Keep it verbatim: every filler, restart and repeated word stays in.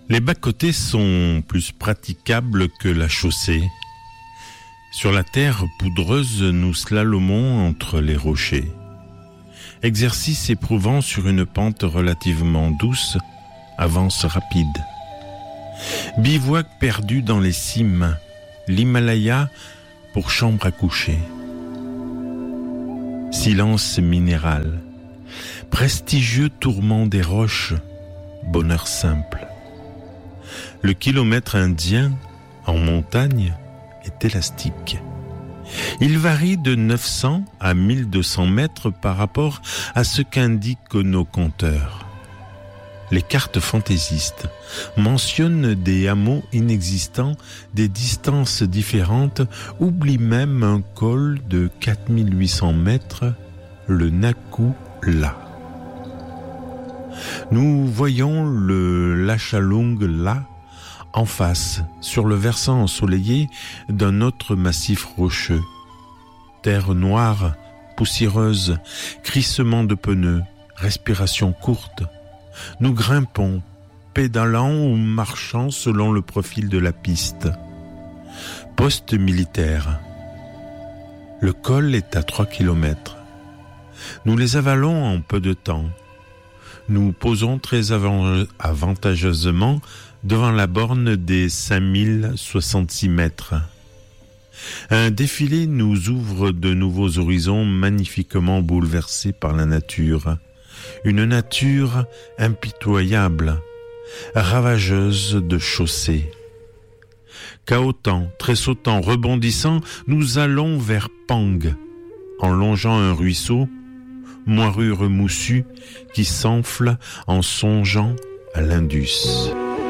Les bas-côtés sont plus praticables que la chaussée. Sur la terre poudreuse, nous slalomons entre les rochers. Exercice éprouvant sur une pente relativement douce, avance rapide. Bivouac perdu dans les cimes, l'Himalaya pour chambre à coucher. Silence minéral, prestigieux tourment des roches, bonheur simple. Le kilomètre indien, en montagne, est élastique. Il varie de neuf cents à mille deux cents mètres par rapport à ce qu'indiquent nos compteurs. Les cartes fantaisistes mentionnent des hameaux inexistants, des distances différentes, oublient même un col de quatre mille huit cents mètres, le Naku La. Nous voyons le Lachalung La en face, sur le versant ensoleillé d'un autre massif rocheux. Terre noire, poussiéreuse, crissement de pneus, respiration courte. Nous grimpons, pédalant ou marchant selon le profil de la piste. Poste militaire. Le col est à trois kilomètres. Nous les avalons en peu de temps. Nous posons très avantageusement devant la borne des cinq mille soixante-six mètres. Un défilé nous ouvre de nouveaux horizons magnifiquement bouleversés par la nature. Une nature impitoyable, ravageuse de chaussées. Cahotant, tressautant, rebondissant, nous allons vers Pang, en longeant un ruisseau, moirure moussue qui s'enfle en songeant à l'Indus.